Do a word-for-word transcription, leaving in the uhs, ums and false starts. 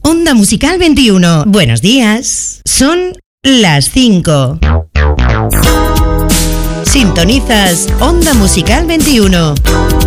Onda Musical veintiuno. Buenos días. Son las cinco. Sintonizas Onda Musical veintiuno.